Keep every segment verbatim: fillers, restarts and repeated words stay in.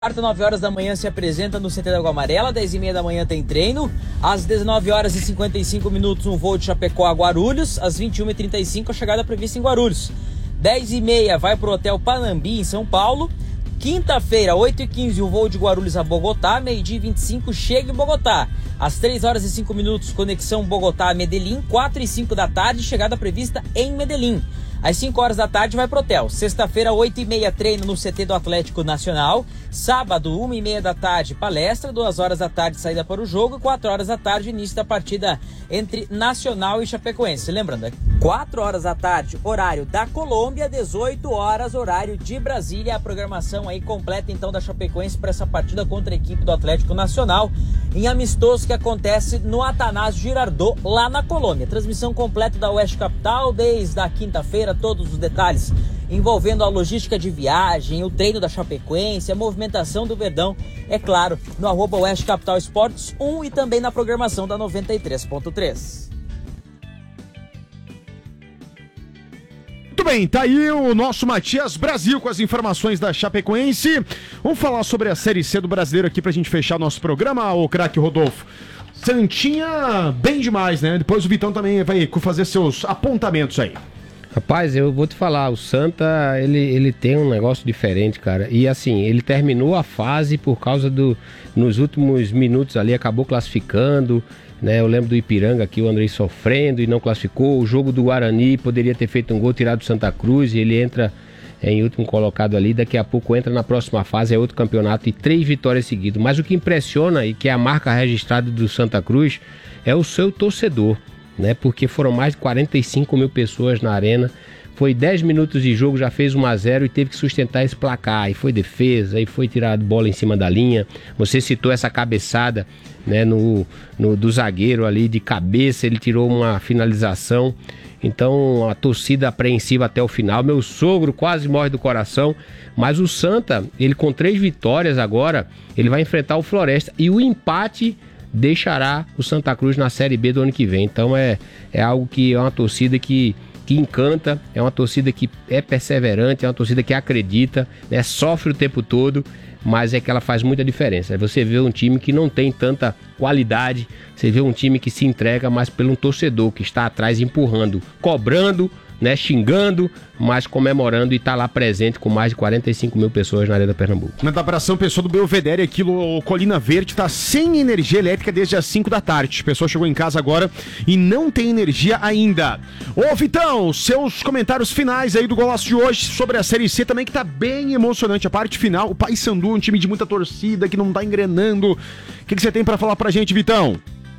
Quarta, nove horas da manhã se apresenta no C T da Água Amarela, dez e meia da manhã tem treino, às dezenove horas e cinquenta e cinco minutos um voo de Chapecó a Guarulhos, às vinte e uma e trinta e cinco a chegada prevista em Guarulhos. dez e meia vai para o Hotel Panambi em São Paulo. Quinta-feira, oito e quinze, um voo de Guarulhos a Bogotá, meio-dia e vinte e cinco chega em Bogotá. Às três horas e cinco minutos, conexão Bogotá a Medellín, quatro e cinco da tarde, chegada prevista em Medellín. Às cinco horas da tarde vai pro hotel. Sexta-feira, oito e meia, treino no C T do Atlético Nacional. Sábado, uma e meia da tarde, palestra. duas horas da tarde, saída para o jogo. quatro horas da tarde, início da partida entre Nacional e Chapecoense. Lembrando, é quatro horas da tarde, horário da Colômbia. dezoito horas, horário de Brasília. A programação aí completa, então, da Chapecoense para essa partida contra a equipe do Atlético Nacional. Em amistoso que acontece no Atanásio Girardot, lá na Colômbia. Transmissão completa da Oeste Capital, desde a quinta-feira, todos os detalhes envolvendo a logística de viagem, o treino da Chapecoense, a movimentação do Verdão, é claro, no arroba Oeste Capital Esportes um e também na programação da noventa e três ponto três. Muito bem, tá aí o nosso Matias Brasil com as informações da Chapecoense. Vamos falar sobre a Série C do Brasileiro aqui pra gente fechar o nosso programa, ô craque Rodolfo. Santinha bem demais, né? Depois o Vitão também vai fazer seus apontamentos aí. Rapaz, eu vou te falar, o Santa, ele, ele tem um negócio diferente, cara. E assim, ele terminou a fase por causa do... Nos últimos minutos ali, acabou classificando, né? Eu lembro do Ipiranga aqui, o Andrei sofrendo e não classificou. O jogo do Guarani poderia ter feito um gol tirado do Santa Cruz e ele entra em último colocado ali. Daqui a pouco entra na próxima fase, é outro campeonato e três vitórias seguidas. Mas o que impressiona e que é a marca registrada do Santa Cruz é o seu torcedor, né? Porque foram mais de quarenta e cinco mil pessoas na arena, foi dez minutos de jogo, já fez um a zero e teve que sustentar esse placar, e foi defesa, e foi tirado bola em cima da linha. Você citou essa cabeçada, né, no, no, do zagueiro ali de cabeça, ele tirou uma finalização, então a torcida apreensiva até o final. Meu sogro quase morre do coração, mas o Santa, ele com três vitórias agora, ele vai enfrentar o Floresta, e o empate deixará o Santa Cruz na Série B do ano que vem. Então é, é algo que é uma torcida que, que encanta, é uma torcida que é perseverante, é uma torcida que acredita, né, sofre o tempo todo, mas é que ela faz muita diferença. Você vê um time que não tem tanta qualidade, você vê um time que se entrega, mas pelo um torcedor que está atrás empurrando, cobrando, né, xingando, mas comemorando, e tá lá presente com mais de quarenta e cinco mil pessoas na Arena Pernambuco. Na abração, pessoal do Belvedere, aquilo, Colina Verde, tá sem energia elétrica desde as cinco da tarde. O pessoal chegou em casa agora e não tem energia ainda. Ô Vitão, seus comentários finais aí do golaço de hoje sobre a Série C também, que tá bem emocionante. A parte final, o Paysandu, um time de muita torcida que não tá engrenando. O que, que você tem pra falar pra gente, Vitão?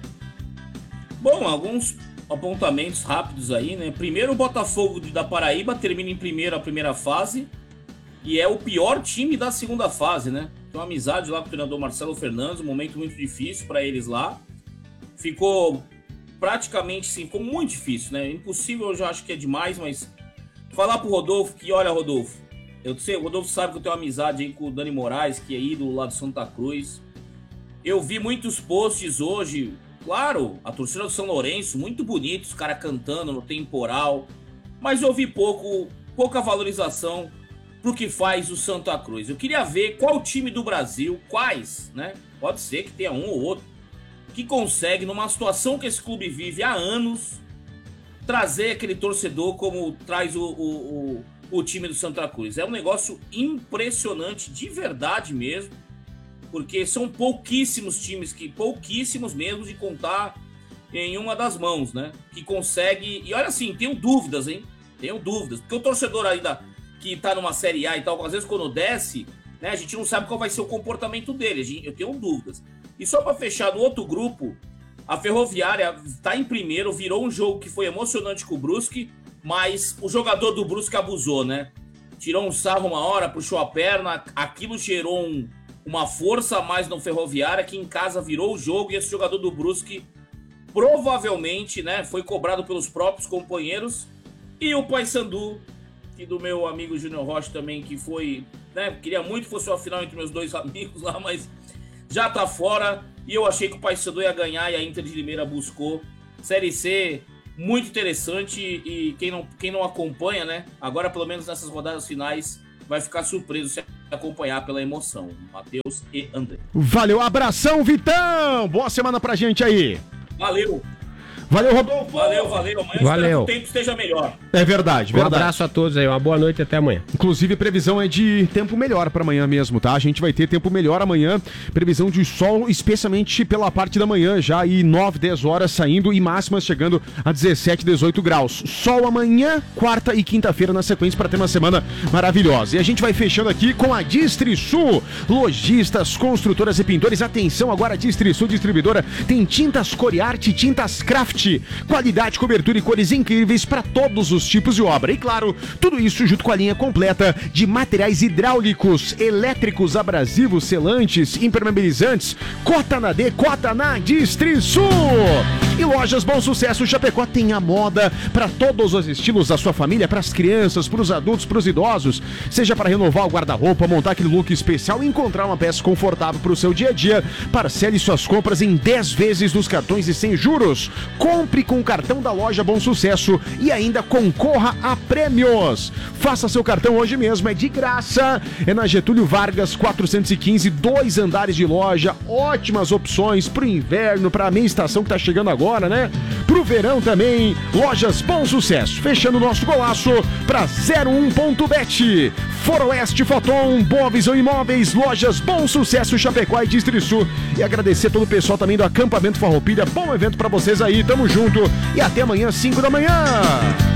Bom, alguns apontamentos rápidos aí, né? Primeiro, o Botafogo da Paraíba termina em primeiro a primeira fase e é o pior time da segunda fase, né? Tem uma amizade lá com o treinador Marcelo Fernandes, um momento muito difícil para eles lá. Ficou praticamente, sim, ficou muito difícil, né? Impossível, eu já acho que é demais, mas falar pro Rodolfo que, olha, Rodolfo, eu sei, o Rodolfo sabe que eu tenho uma amizade aí com o Dani Moraes, que é ídolo lá do Santa Cruz. Eu vi muitos posts hoje. Claro, a torcida do São Lourenço, muito bonito, os caras cantando no temporal, mas eu vi pouco, pouca valorização pro que faz o Santa Cruz. Eu queria ver qual time do Brasil, quais, né? Pode ser que tenha um ou outro, que consegue, numa situação que esse clube vive há anos, trazer aquele torcedor como traz o, o, o, o time do Santa Cruz. É um negócio impressionante, de verdade mesmo. Porque são pouquíssimos times, que pouquíssimos mesmo de contar em uma das mãos, né? Que consegue... E olha assim, tenho dúvidas, hein? Tenho dúvidas. Porque o torcedor ainda que tá numa Série A e tal, às vezes quando desce, né? A gente não sabe qual vai ser o comportamento dele. Eu tenho dúvidas. E só para fechar, no outro grupo, a Ferroviária tá em primeiro, virou um jogo que foi emocionante com o Brusque, mas o jogador do Brusque abusou, né? Tirou um sarro uma hora, puxou a perna, aquilo gerou um... uma força a mais no Ferroviária, que em casa virou o jogo, e esse jogador do Brusque provavelmente, né, foi cobrado pelos próprios companheiros. E o Paysandu, que do meu amigo Júnior Rocha também, que foi, né, queria muito que fosse uma final entre meus dois amigos lá, mas já tá fora, e eu achei que o Paysandu ia ganhar, e a Inter de Limeira buscou. Série C muito interessante, e quem não, quem não acompanha, né, agora pelo menos nessas rodadas finais vai ficar surpreso se acompanhar pela emoção. Matheus e André. Valeu, abração, Vitão! Boa semana pra gente aí. Valeu. Valeu, Rodolfo. Valeu, valeu. Amanhã valeu. que o tempo esteja melhor. É verdade, Um verdade. abraço a todos aí, uma boa noite e até amanhã. Inclusive, previsão é de tempo melhor para amanhã mesmo, tá? A gente vai ter tempo melhor amanhã. Previsão de sol, especialmente pela parte da manhã, já aí nove, dez horas saindo e máximas chegando a dezessete, dezoito graus. Sol amanhã, quarta e quinta-feira na sequência para ter uma semana maravilhosa. E a gente vai fechando aqui com a Distrisul. Lojistas, construtoras e pintores, atenção agora, a Distrisul distribuidora tem tintas Coriarte, tintas Craft. Qualidade, cobertura e cores incríveis para todos os tipos de obra. E claro, tudo isso junto com a linha completa de materiais hidráulicos, elétricos, abrasivos, selantes, impermeabilizantes. Cota na D, cota na Distrisul. E Lojas Bom Sucesso Chapecó tem a moda para todos os estilos da sua família, para as crianças, para os adultos, para os idosos. Seja para renovar o guarda-roupa, montar aquele look especial e encontrar uma peça confortável para o seu dia a dia. Parcele suas compras em dez vezes nos cartões e sem juros. Compre com o cartão da Loja Bom Sucesso e ainda concorra a prêmios. Faça seu cartão hoje mesmo, é de graça. É na Getúlio Vargas quatrocentos e quinze, dois andares de loja. Ótimas opções pro inverno, pra meia estação que tá chegando agora, né? Pro verão também. Lojas Bom Sucesso. Fechando o nosso golaço pra zero um ponto bet. Foroeste Foton, Boa Visão Imóveis, Lojas Bom Sucesso Chapecó e Distrisul. E agradecer todo o pessoal também do Acampamento Farroupilha. Bom evento pra vocês aí, tamo junto e até amanhã, cinco da manhã.